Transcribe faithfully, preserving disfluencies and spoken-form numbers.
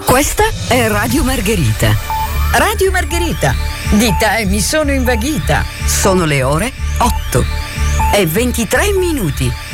Questa è Radio Margherita. Radio Margherita, di te mi sono invaghita. Sono le ore otto e ventitré minuti.